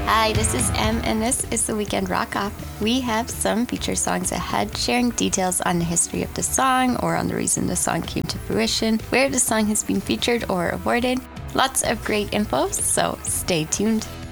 Hi, this is Em, and this is the Weekend Rock Off. We have some feature songs ahead, sharing details on the history of the song or on the reason the song came to fruition, where the song has been featured or awarded. Lots of great info, so stay tuned.